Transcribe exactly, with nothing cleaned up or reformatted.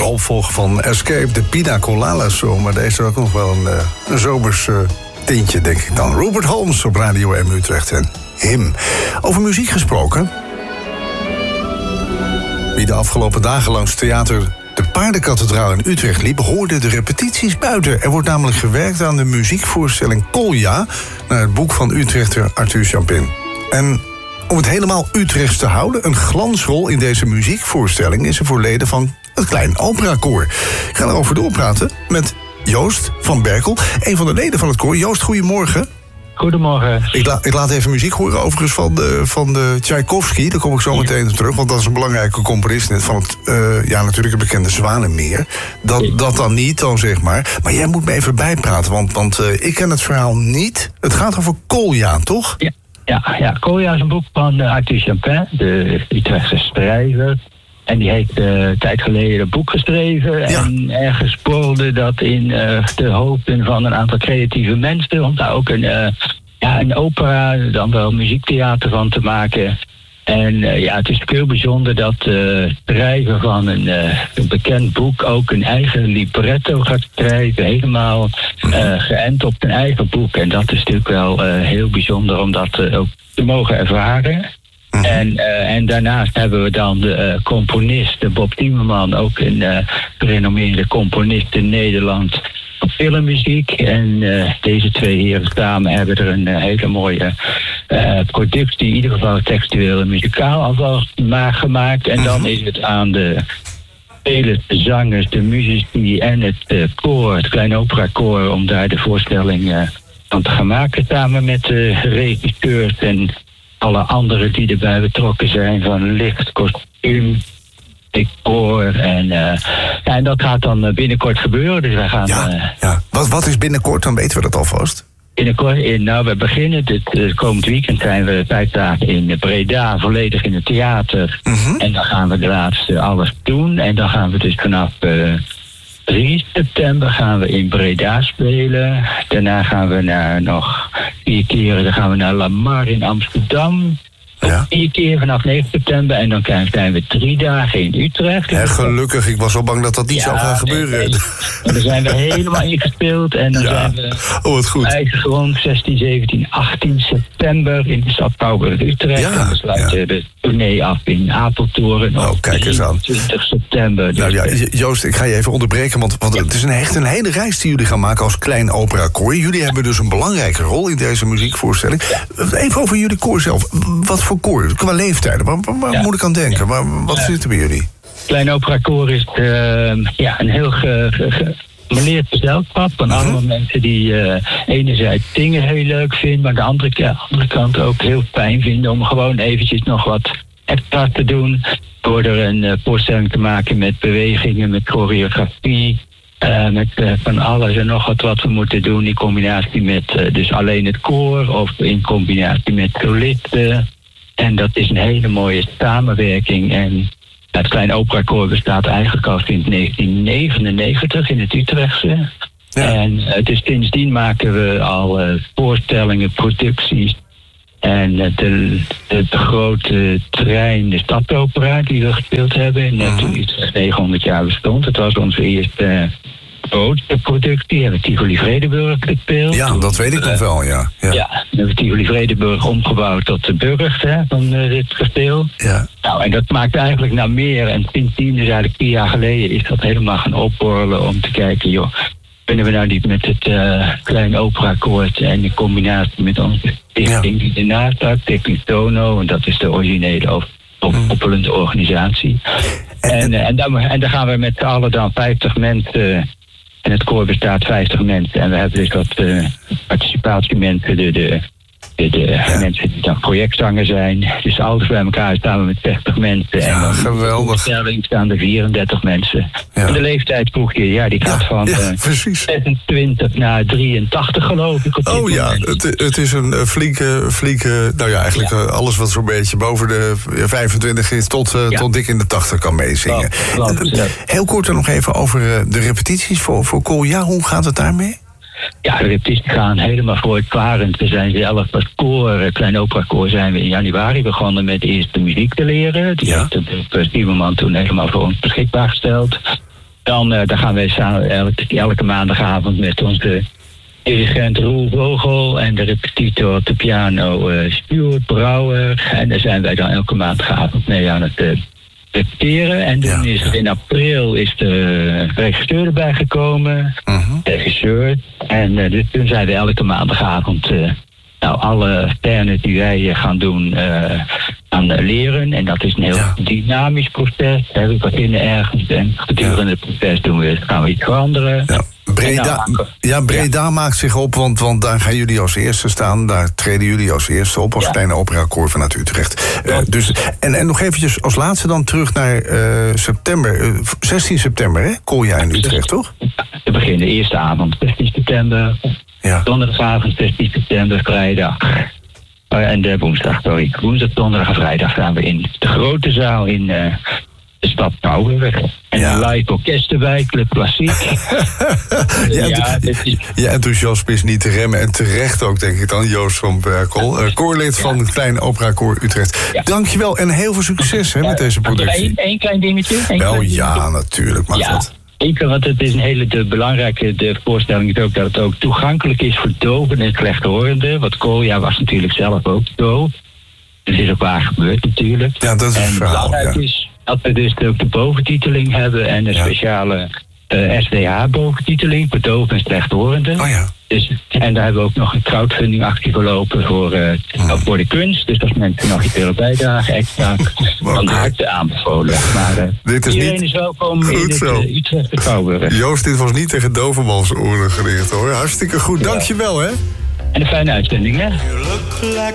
opvolger van Escape, de Pina Colada Show. Maar deze ook nog wel een, uh, een zomers uh, tintje, denk ik dan. Rupert Holmes op Radio M Utrecht en Him. Over muziek gesproken. Wie de afgelopen dagen langs theater De Paardenkathedraal in Utrecht liep, hoorde de repetities buiten. Er wordt namelijk gewerkt aan de muziekvoorstelling Kolja, naar het boek van Utrechter Arthur Jampin. En om het helemaal Utrechts te houden, een glansrol in deze muziekvoorstelling is er voor leden van het Klein Operakoor. Ik ga erover doorpraten met Joost van Berkel, een van de leden van het koor. Joost, goedemorgen. Goedemorgen. Ik, la, ik laat even muziek horen overigens van de, van de Tchaikovsky. Daar kom ik zo meteen op terug, want dat is een belangrijke componist net van het, uh, ja, natuurlijk het bekende Zwanenmeer. Dat, dat dan niet, dan zeg maar. Maar jij moet me even bijpraten, want, want uh, ik ken het verhaal niet. Het gaat over Kolja, toch? Ja, ja, ja. Kolja is een boek van uh, Arthur Jampin, de Utrechtse schrijver. En die heeft uh, een tijd geleden een boek geschreven. Ja. En ergens borrelde dat in uh, de hoofden van een aantal creatieve mensen. Om daar ook een, uh, ja, een opera, dan wel muziektheater van te maken. En uh, ja, het is heel bijzonder dat uh, het schrijver van een, uh, een bekend boek ook een eigen libretto gaat schrijven. Helemaal uh, geënt op een eigen boek. En dat is natuurlijk wel uh, heel bijzonder om dat uh, ook te mogen ervaren. En, uh, en daarnaast hebben we dan de uh, componist, Bob Timmerman, ook een uh, gerenommeerde componist in Nederland op filmmuziek. En uh, deze twee heren samen hebben er een uh, hele mooie uh, productie, in ieder geval textueel en muzikaal alvast maar gemaakt. En dan is het aan de spelers, de zangers, de muzici en het uh, koor, het Klein Operakoor, om daar de voorstelling uh, van te gaan maken, samen met de regisseurs en alle anderen die erbij betrokken zijn, van licht, kostuum, decor. En, uh, ja, en dat gaat dan binnenkort gebeuren. Dus wij gaan. Ja, uh, ja. Wat, wat is binnenkort? Dan weten we dat alvast. Binnenkort, in, nou, we beginnen. Dit uh, komend weekend zijn we vijf dagen in Breda, volledig in het theater. Mm-hmm. En dan gaan we de laatste alles doen. En dan gaan we dus vanaf Uh, drie september gaan we in Breda spelen. Daarna gaan we naar nog vier keren. Dan gaan we naar Lamar in Amsterdam. Ja. Vier keer vanaf negen september. En dan zijn we drie dagen in Utrecht. Ja, gelukkig, ik was wel bang dat dat niet ja, zou gaan gebeuren. Nee, nee. En dan zijn we helemaal ingespeeld. En dan ja. zijn we oh, wat goed. eigen grond zestien, zeventien, achttien september in de stad Pauwburg Utrecht. Ja, en we sluiten ja. de tournee af in Apeltoren op oh, kijk eens aan. twintig september. Dus nou ja, Joost, ik ga je even onderbreken, want, want ja. het is een, echt een hele reis die jullie gaan maken als Klein Operakoor. Jullie hebben dus een belangrijke rol in deze muziekvoorstelling. Ja. Even over jullie koor zelf. Wat voor koor? Qua leeftijden, waar, waar ja. moet ik aan denken? Ja. Waar, wat ja. zit er bij jullie? Klein Operakoor is uh, ja, een heel ge, ge, gemeleerd gezelschap van mm-hmm. allemaal mensen die uh, enerzijds dingen heel leuk vinden, maar de andere, ja, andere kant ook heel fijn vinden om gewoon eventjes nog wat extra te doen. Door er een uh, voorstelling te maken met bewegingen, met choreografie. Uh, met uh, van alles en nog wat wat we moeten doen in combinatie met uh, dus alleen het koor of in combinatie met solisten. En dat is een hele mooie samenwerking. En het Klein Operakoor bestaat eigenlijk al sinds negentien negenennegentig in het Utrechtse. Ja. En uh, dus sindsdien maken we al uh, voorstellingen, producties. En uh, de, de, de grote trein, de Stadopera die we gespeeld hebben, net uh-huh. toen Utrecht negenhonderd jaar bestond. Het was onze eerste uh, grote productie. We hebben Tivoli Vredenburg gespeeld. Ja, dat weet ik uh, nog wel, ja. Ja, ja we hebben Tivoli Vredenburg omgebouwd tot de burcht hè, van uh, dit kasteel. Ja. Nou, en dat maakt eigenlijk naar meer. En sindsdien, dus eigenlijk vier jaar geleden, is dat helemaal gaan opborrelen om te kijken, joh, kunnen we nou niet met het uh, Klein Operakoor en in combinatie met onze stichting ja. die ernaast staat, Stichting Tono, en dat is de originele of opkoppelende organisatie. En, uh, en, dan, en dan gaan we met z'n allen dan vijftig mensen, en het koor bestaat vijftig mensen, en we hebben dus wat uh, participatiemensen, de, de, de, de ja. mensen die dan projectzanger zijn. Dus alles bij elkaar staan we met zestig mensen. Ja, en dan geweldig. In de stelling staan er vierendertig mensen. Ja. En de leeftijd vroeg je, ja, die gaat ja, van ja, uh, zesentwintig naar drieëntachtig geloof ik. Op oh ja, het, het is een flinke, flinke, nou ja, eigenlijk ja. alles wat zo'n beetje boven de vijfentwintig is tot, uh, ja. tot dik in de tachtig kan meezingen. Klopt, klopt, ja. Heel kort dan nog even over uh, de repetities voor, voor Kolja. Hoe gaat het daarmee? Ja, de repetities gaan helemaal voortvarend. We zijn zelf als koor, Klein Operakoor, zijn we in januari begonnen met eerst de muziek te leren. Die ja. heeft de Timmerman toen helemaal voor ons beschikbaar gesteld. Dan, uh, dan gaan wij samen elke, elke maandagavond met onze dirigent Roel Vogel en de repetitor op de piano uh, Stuart Brouwer. En daar zijn wij dan elke maandagavond mee aan het uh, repeteren. En toen ja, is er in april is de regisseur erbij gekomen. Uh-huh. Regisseur. En uh, dus toen zijn we elke maandagavond uh, nou, alle scènes die wij gaan doen uh, aan uh, leren. En dat is een heel ja. dynamisch proces. We beginnen ergens en gedurende het proces doen we, gaan we iets veranderen. Ja. Breda, nou, ja, Breda ja. maakt zich op, want, want daar gaan jullie als eerste staan. Daar treden jullie als eerste op als ja. kleine operakoor vanuit Utrecht. Uh, dus, en, en nog eventjes als laatste dan terug naar uh, september. Uh, zestien september, hè? Koolja in Utrecht, toch? We beginnen de eerste avond, zestien september. Ja. Donderdagavond, zestien september, vrijdag. Uh, en de woensdag, sorry. Woensdag, donderdag en vrijdag gaan we in de grote zaal in uh, de stad Kouwenweg. En ja. een live orkest erbij, Club Klassiek. ja, ja, is... Je enthousiasme is niet te remmen. En terecht ook, denk ik dan, Joost van Berkel. Uh, koorlid ja. van het Kleine Operakoor Utrecht. Ja. Dankjewel en heel veel succes hè, ja, met deze productie. Eén klein dingetje? Een Wel klein ja, dingetje. natuurlijk mag ja. dat. Zeker, want het is een hele de belangrijke de voorstelling is ook dat het ook toegankelijk is voor doven en slechthorenden. Want Koolja was natuurlijk zelf ook doof. Dus is ook waar gebeurd natuurlijk. Ja, dat is en het verhaal, belangrijk ja. is dat we dus ook de boventiteling hebben en een ja. speciale uh, S D H-boventiteling voor doven en slechthorenden. Oh ja. Dus, en daar hebben we ook nog een crowdfunding actie verlopen voor, uh, mm. voor de kunst. Dus als mensen nog iets willen bijdragen, extra van de harte aanbevolen. Maar uh, dit is iedereen niet... is welkom in het uh, Utrecht de Kouwenweg. Joost, dit was niet tegen dovenmans oren gericht hoor. Hartstikke goed, ja. Dankjewel hè. En een fijne uitzending hè.